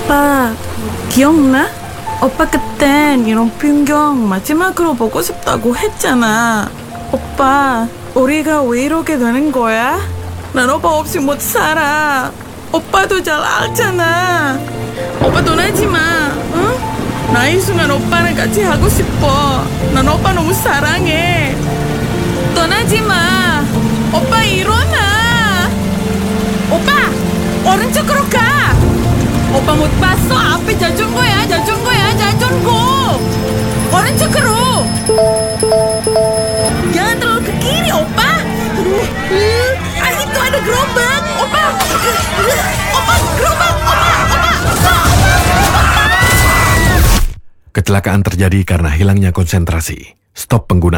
오빠 기억나? 오빠 그땐 이런 풍경 마지막으로 보고 싶다고 했잖아. 오빠 우리가 왜 이러게 되는 거야? 난 오빠 없이 못 살아. 오빠도 잘 알잖아. 오빠 떠나지 마, 응? 나 이 순간 오빠랑 같이 하고 싶어. 난 오빠 너무 사랑해. 떠나지 마. 오빠 일어나. 오빠 오른쪽으로 가. 오빠 못 봤어? 앞에 자전거야, 자전거야, 자전거. 오른쪽으로. Jangan terlalu ke kiri, opa. Ah, itu ada gerobak, opa. Opa, gerobak, opa. Kecelakaan terjadi karena hilangnya konsentrasi. Stop penggunaan.